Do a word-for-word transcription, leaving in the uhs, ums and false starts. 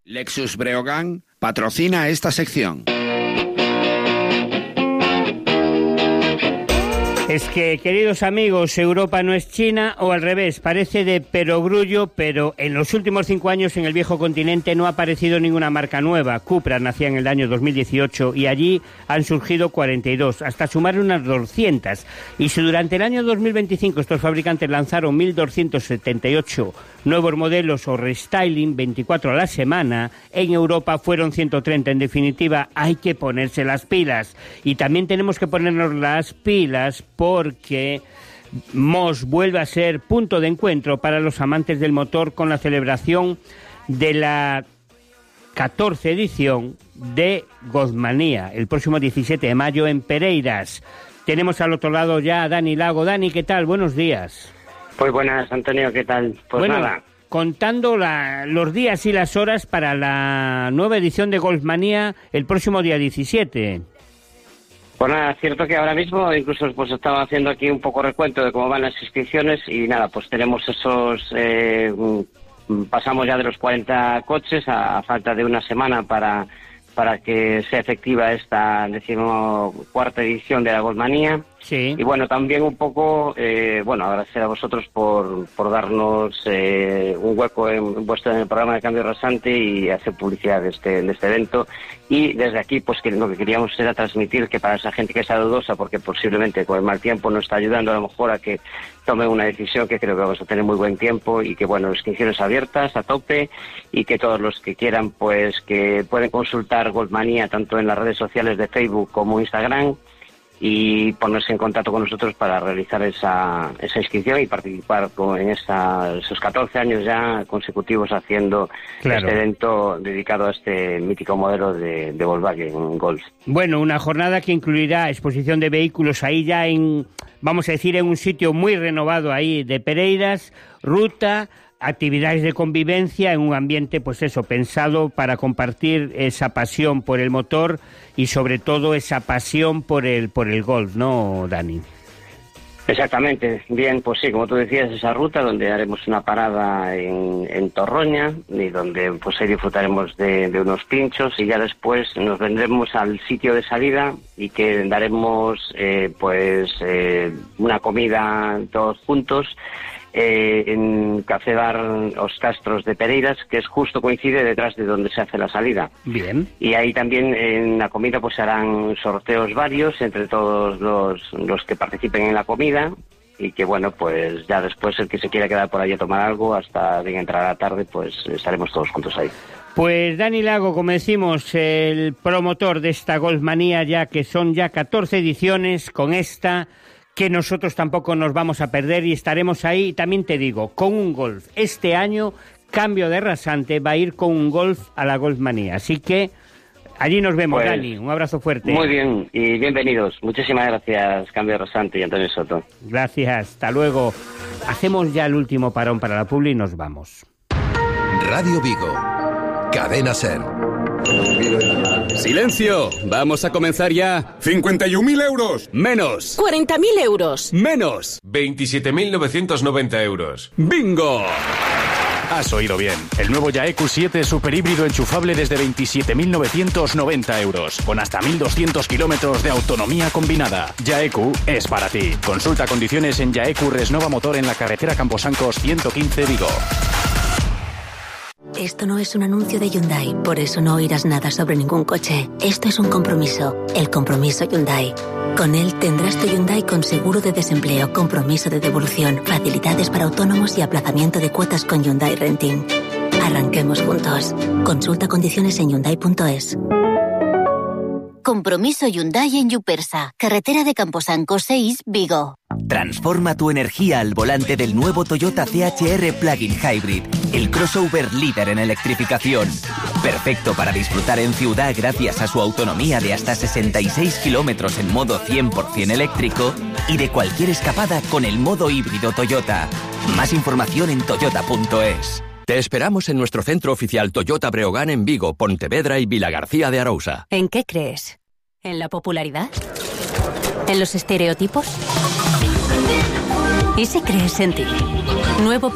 Lexus Breogán patrocina esta sección. Es que, queridos amigos, Europa no es China, o al revés, parece de perogrullo, pero en los últimos cinco años en el viejo continente no ha aparecido ninguna marca nueva. Cupra nacía en el año dos mil dieciocho y allí han surgido cuarenta y dos, hasta sumar unas doscientas. Y si durante el año dos mil veinticinco estos fabricantes lanzaron mil doscientos setenta y ocho nuevos modelos o restyling, veinticuatro a la semana, en Europa fueron ciento treinta. En definitiva, hay que ponerse las pilas. Y también tenemos que ponernos las pilas porque Moss vuelve a ser punto de encuentro para los amantes del motor con la celebración de la catorce edición de Golfmanía, el próximo diecisiete de mayo en Pereiras. Tenemos al otro lado ya a Dani Lago. Dani, ¿qué tal? Buenos días. Pues buenas, Antonio, ¿qué tal? Pues bueno, nada. Contando la, los días y las horas para la nueva edición de Golfmanía el próximo día diecisiete. Pues nada, es cierto que ahora mismo incluso pues estaba haciendo aquí un poco recuento de cómo van las inscripciones y nada, pues tenemos esos, eh, pasamos ya de los cuarenta coches a, a falta de una semana para, para que sea efectiva esta decimocuarta edición de la Golfmanía. Sí. Y bueno, también un poco, eh, bueno, agradecer a vosotros por, por darnos eh, un hueco en vuestro en el programa de Cambio Rasante y hacer publicidad de este, de este evento. Y desde aquí, pues que lo que queríamos era transmitir que para esa gente que está dudosa, porque posiblemente con el mal tiempo nos está ayudando a lo mejor a que tome una decisión, que creo que vamos a tener muy buen tiempo y que, bueno, inscripciones abiertas a tope y que todos los que quieran, pues que pueden consultar Golfmanía tanto en las redes sociales de Facebook como Instagram y ponerse en contacto con nosotros para realizar esa, esa inscripción y participar con, en esa, esos catorce años ya consecutivos haciendo claro. Este evento dedicado a este mítico modelo de, de Volkswagen Golf. Bueno, una jornada que incluirá exposición de vehículos ahí ya en, vamos a decir, en un sitio muy renovado ahí de Pereiras, ruta, actividades de convivencia en un ambiente, pues eso, pensado para compartir esa pasión por el motor y sobre todo esa pasión por el por el golf, ¿no, Dani? Exactamente. Bien, pues sí, como tú decías, esa ruta donde haremos una parada en, en Torroña y donde pues ahí disfrutaremos de, de unos pinchos y ya después nos vendremos al sitio de salida y que daremos eh, pues eh, una comida todos juntos Eh, en Café Bar Os Castros de Pereiras, que es justo coincide detrás de donde se hace la salida. Bien. Y ahí también en la comida pues harán sorteos varios entre todos los, los que participen en la comida y que bueno, pues ya después el que se quiera quedar por ahí a tomar algo hasta bien entrar a la tarde, pues estaremos todos juntos ahí. Pues Dani Lago, como decimos, el promotor de esta Golfmanía, ya que son ya catorce ediciones con esta que nosotros tampoco nos vamos a perder y estaremos ahí. También te digo, con un Golf. Este año, Cambio de Rasante va a ir con un Golf a la Golfmanía. Así que allí nos vemos, pues, Dani. Un abrazo fuerte. Muy bien y bienvenidos. Muchísimas gracias, Cambio de Rasante y Antonio Soto. Gracias, hasta luego. Hacemos ya el último parón para la publi y nos vamos. Radio Vigo, Cadena Ser. ¡Silencio! Vamos a comenzar ya. cincuenta y un mil euros. Menos. cuarenta mil euros. Menos. veintisiete mil novecientos noventa euros. ¡Bingo! Has oído bien. El nuevo Yaeku siete super híbrido enchufable desde veintisiete mil novecientos noventa euros, con hasta mil doscientos kilómetros de autonomía combinada. Yaeku es para ti. Consulta condiciones en Yaeku Resnova Motor en la carretera Camposancos ciento quince Vigo. Esto no es un anuncio de Hyundai, por eso no oirás nada sobre ningún coche. Esto es un compromiso, el compromiso Hyundai. Con él tendrás tu Hyundai con seguro de desempleo, compromiso de devolución, facilidades para autónomos y aplazamiento de cuotas con Hyundai Renting. Arranquemos juntos. Consulta condiciones en hyundai punto es. Compromiso Hyundai en Yupersa, carretera de Camposancos seis, Vigo. Transforma tu energía al volante del nuevo Toyota C H R Plug-in Hybrid, el crossover líder en electrificación. Perfecto para disfrutar en ciudad gracias a su autonomía de hasta sesenta y seis kilómetros en modo cien por ciento eléctrico y de cualquier escapada con el modo híbrido Toyota. Más información en toyota punto es. Te esperamos en nuestro centro oficial Toyota Breogán en Vigo, Pontevedra y Vilagarcía de Arousa. ¿En qué crees? ¿En la popularidad? ¿En los estereotipos? ¿Y si crees en ti? Nuevo